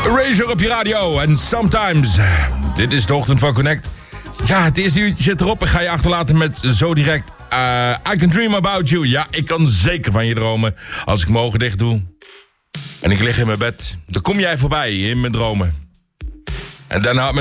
Erasure op je radio en Sometimes. Dit is de ochtend van Connect. Ja, het eerste uurtje zit erop. Ik ga je achterlaten met zo direct... I Can Dream About You. Ja, ik kan zeker van je dromen als ik mijn ogen dicht doe. En ik lig in mijn bed. Dan kom jij voorbij in mijn dromen. En dan houdt me